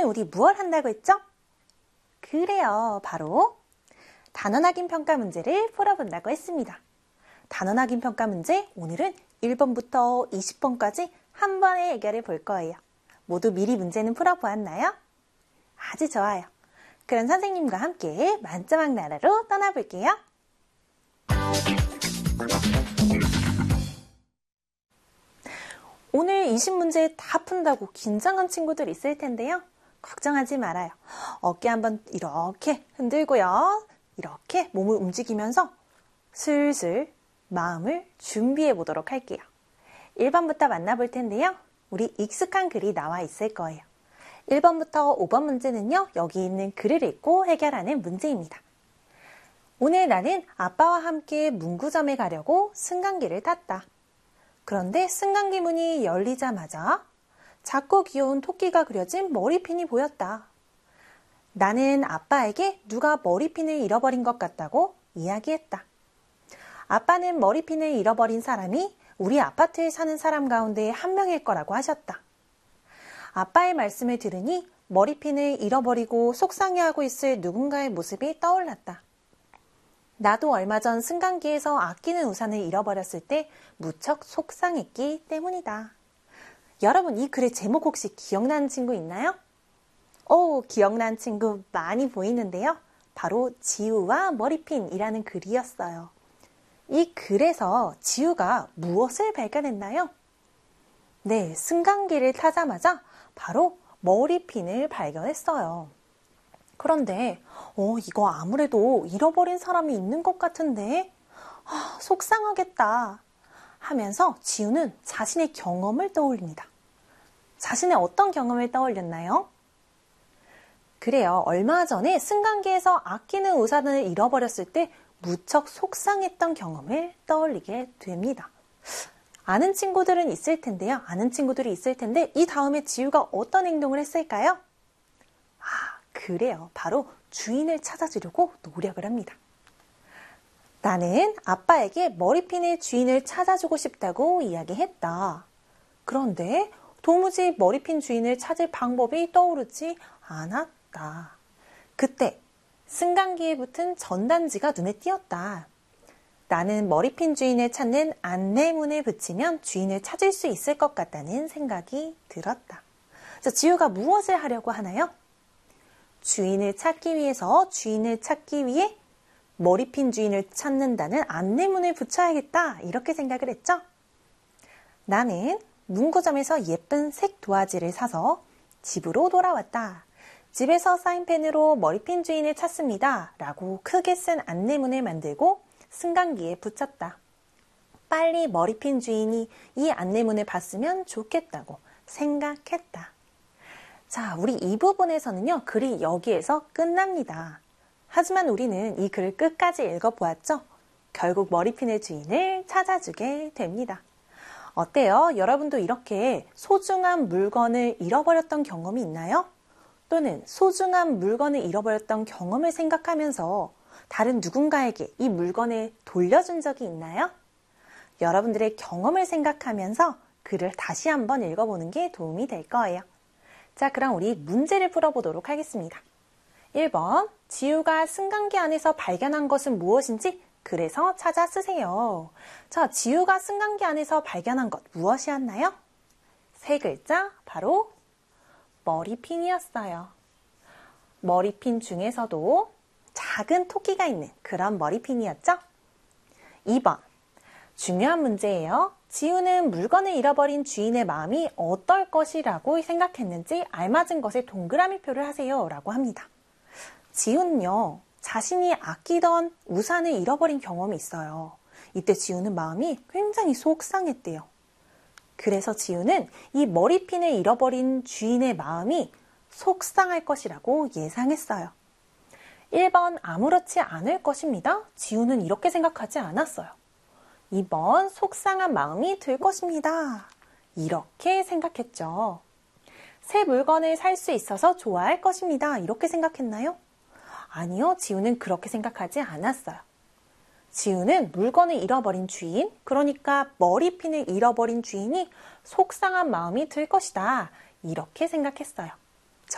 우리 무얼 한다고 했죠? 그래요, 바로 단원 확인 평가 문제를 풀어본다고 했습니다. 단원 확인 평가 문제 오늘은 1번부터 20번까지 한 번에 해결해 볼 거예요. 모두 미리 문제는 풀어보았나요? 아주 좋아요. 그럼 선생님과 함께 만점학 나라로 떠나볼게요. 오늘 20문제 다 푼다고 긴장한 친구들 있을 텐데요. 걱정하지 말아요. 어깨 한번 이렇게 흔들고요. 이렇게 몸을 움직이면서 슬슬 마음을 준비해 보도록 할게요. 1번부터 만나볼 텐데요. 우리 익숙한 글이 나와 있을 거예요. 1번부터 5번 문제는요. 여기 있는 글을 읽고 해결하는 문제입니다. 오늘 나는 아빠와 함께 문구점에 가려고 승강기를 탔다. 그런데 승강기 문이 열리자마자 작고 귀여운 토끼가 그려진 머리핀이 보였다. 나는 아빠에게 누가 머리핀을 잃어버린 것 같다고 이야기했다. 아빠는 머리핀을 잃어버린 사람이 우리 아파트에 사는 사람 가운데 한 명일 거라고 하셨다. 아빠의 말씀을 들으니 머리핀을 잃어버리고 속상해하고 있을 누군가의 모습이 떠올랐다. 나도 얼마 전 승강기에서 아끼는 우산을 잃어버렸을 때 무척 속상했기 때문이다. 여러분, 이 글의 제목 혹시 기억나는 친구 있나요? 기억나는 친구 많이 보이는데요. 바로 지우와 머리핀이라는 글이었어요. 이 글에서 지우가 무엇을 발견했나요? 네, 승강기를 타자마자 바로 머리핀을 발견했어요. 그런데 이거 아무래도 잃어버린 사람이 있는 것 같은데 속상하겠다 하면서 지우는 자신의 경험을 떠올립니다. 자신의 어떤 경험을 떠올렸나요? 그래요. 얼마 전에 승강기에서 아끼는 우산을 잃어버렸을 때 무척 속상했던 경험을 떠올리게 됩니다. 아는 친구들은 있을 텐데요. 아는 친구들이 있을 텐데 이 다음에 지우가 어떤 행동을 했을까요? 그래요. 바로 주인을 찾아주려고 노력을 합니다. 나는 아빠에게 머리핀의 주인을 찾아주고 싶다고 이야기했다. 그런데 도무지 머리핀 주인을 찾을 방법이 떠오르지 않았다. 그때 승강기에 붙은 전단지가 눈에 띄었다. 나는 머리핀 주인을 찾는 안내문을 붙이면 주인을 찾을 수 있을 것 같다는 생각이 들었다. 지우가 무엇을 하려고 하나요? 주인을 찾기 위해 머리핀 주인을 찾는다는 안내문을 붙여야겠다 이렇게 생각을 했죠. 나는 문구점에서 예쁜 색 도화지를 사서 집으로 돌아왔다. 집에서 사인펜으로 머리핀 주인을 찾습니다 라고 크게 쓴 안내문을 만들고 승강기에 붙였다. 빨리 머리핀 주인이 이 안내문을 봤으면 좋겠다고 생각했다. 자, 우리 이 부분에서는요, 글이 여기에서 끝납니다. 하지만 우리는 이 글을 끝까지 읽어보았죠? 결국 머리핀의 주인을 찾아주게 됩니다. 어때요? 여러분도 이렇게 소중한 물건을 잃어버렸던 경험이 있나요? 또는 소중한 물건을 잃어버렸던 경험을 생각하면서 다른 누군가에게 이 물건을 돌려준 적이 있나요? 여러분들의 경험을 생각하면서 글을 다시 한번 읽어보는 게 도움이 될 거예요. 자, 그럼 우리 문제를 풀어보도록 하겠습니다. 1번, 지우가 승강기 안에서 발견한 것은 무엇인지 글에서 찾아 쓰세요. 자, 지우가 승강기 안에서 발견한 것 무엇이었나요? 세 글자, 바로 머리핀이었어요. 머리핀 중에서도 작은 토끼가 있는 그런 머리핀이었죠? 2번, 중요한 문제예요. 지우는 물건을 잃어버린 주인의 마음이 어떨 것이라고 생각했는지 알맞은 것에 동그라미표를 하세요 라고 합니다. 지우는요, 자신이 아끼던 우산을 잃어버린 경험이 있어요. 이때 지우는 마음이 굉장히 속상했대요. 그래서 지우는 이 머리핀을 잃어버린 주인의 마음이 속상할 것이라고 예상했어요. 1번, 아무렇지 않을 것입니다. 지우는 이렇게 생각하지 않았어요. 2번, 속상한 마음이 들 것입니다. 이렇게 생각했죠. 새 물건을 살 수 있어서 좋아할 것입니다. 이렇게 생각했나요? 아니요, 지우는 그렇게 생각하지 않았어요. 지우는 물건을 잃어버린 주인, 그러니까 머리핀을 잃어버린 주인이 속상한 마음이 들 것이다. 이렇게 생각했어요.